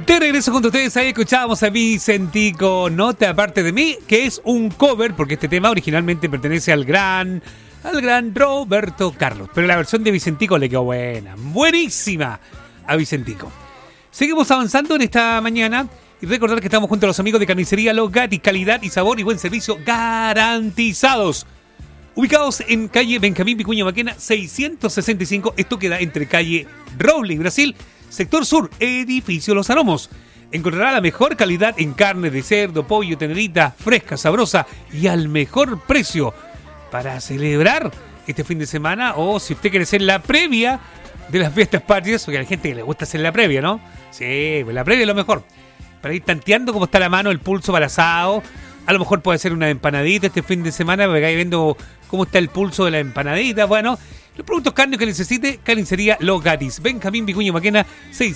De regreso con ustedes, ahí escuchábamos a Vicentico, No te aparte de mí, que es un cover, porque este tema originalmente pertenece al gran Roberto Carlos. Pero la versión de Vicentico le quedó buena, buenísima a Vicentico. Seguimos avanzando en esta mañana y recordar que estamos junto a los amigos de Carnicería Los Gatis, calidad y sabor y buen servicio garantizados. Ubicados en calle Benjamín Vicuña Maquena 665, esto queda entre calle Roble y Brasil, sector sur, edificio Los Aromos. Encontrará la mejor calidad en carne de cerdo, pollo, tenerita, fresca, sabrosa y al mejor precio para celebrar este fin de semana, o si usted quiere hacer la previa de las fiestas patrias, porque a la gente que le gusta hacer la previa, ¿no? Sí, pues la previa es lo mejor. Para ir tanteando cómo está la mano, el pulso para el asado. A lo mejor puede ser una empanadita este fin de semana, para ir viendo cómo está el pulso de la empanadita. Bueno, los productos carnes que necesite, Carnicería Los Gatis. Benjamín Vicuña Maquena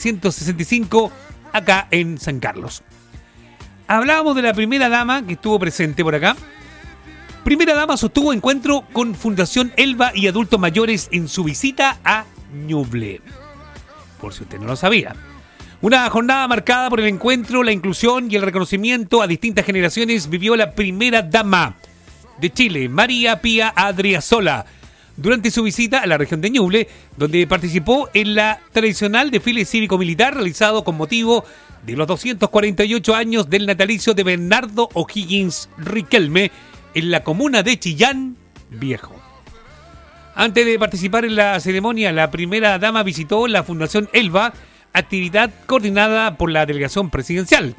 665, acá en San Carlos. Hablábamos de la primera dama que estuvo presente por acá. Primera dama sostuvo encuentro con Fundación Elba y adultos mayores en su visita a Ñuble. Por si usted no lo sabía. Una jornada marcada por el encuentro, la inclusión y el reconocimiento a distintas generaciones vivió la primera dama de Chile, María Pía Adriasola, durante su visita a la región de Ñuble, donde participó en la tradicional desfile cívico-militar realizado con motivo de los 248 años del natalicio de Bernardo O'Higgins Riquelme en la comuna de Chillán Viejo. Antes de participar en la ceremonia, la primera dama visitó la Fundación Elba, actividad coordinada por la delegación presidencial.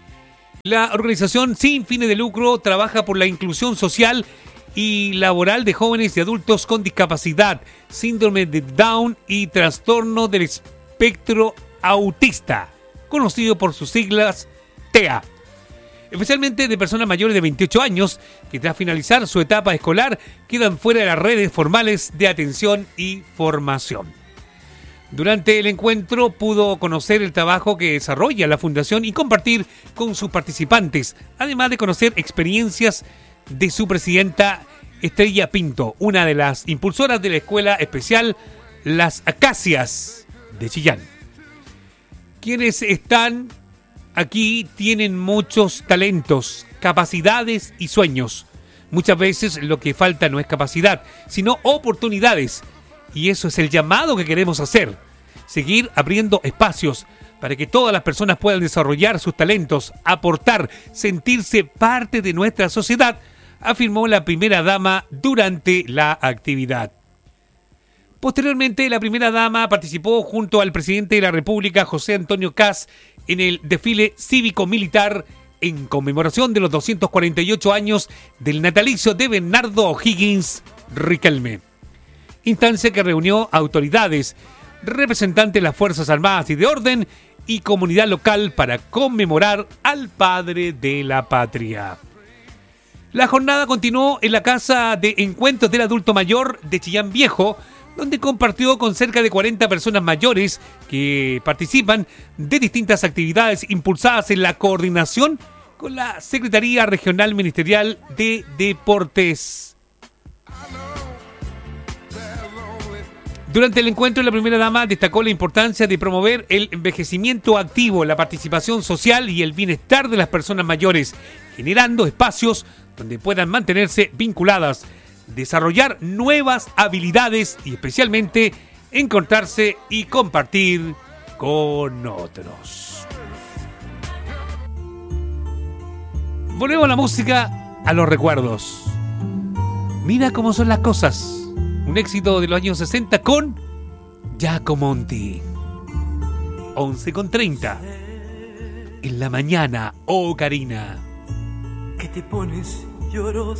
La organización sin fines de lucro trabaja por la inclusión social y laboral de jóvenes y adultos con discapacidad, síndrome de Down y trastorno del espectro autista, conocido por sus siglas TEA. Especialmente de personas mayores de 28 años que tras finalizar su etapa escolar quedan fuera de las redes formales de atención y formación. Durante el encuentro pudo conocer el trabajo que desarrolla la Fundación y compartir con sus participantes, además de conocer experiencias de su presidenta Estrella Pinto, una de las impulsoras de la Escuela Especial Las Acacias de Chillán. Quienes están aquí tienen muchos talentos, capacidades y sueños. Muchas veces lo que falta no es capacidad, sino oportunidades. Y eso es el llamado que queremos hacer. Seguir abriendo espacios para que todas las personas puedan desarrollar sus talentos, aportar, sentirse parte de nuestra sociedad, afirmó la primera dama durante la actividad. Posteriormente, la primera dama participó junto al presidente de la República, José Antonio Kast, en el desfile cívico-militar en conmemoración de los 248 años del natalicio de Bernardo O'Higgins Riquelme. Instancia que reunió autoridades, representantes de las Fuerzas Armadas y de Orden y comunidad local para conmemorar al padre de la patria. La jornada continuó en la Casa de Encuentros del Adulto Mayor de Chillán Viejo, donde compartió con cerca de 40 personas mayores que participan de distintas actividades impulsadas en la coordinación con la Secretaría Regional Ministerial de Deportes. Durante el encuentro, la primera dama destacó la importancia de promover el envejecimiento activo, la participación social y el bienestar de las personas mayores, generando espacios donde puedan mantenerse vinculadas, desarrollar nuevas habilidades y especialmente encontrarse y compartir con otros. Volvemos a la música, a los recuerdos. Mira cómo son las cosas. Un éxito de los años 60 con Giacomonti. 11:30. En la mañana, oh Karina. Que te pones llorosa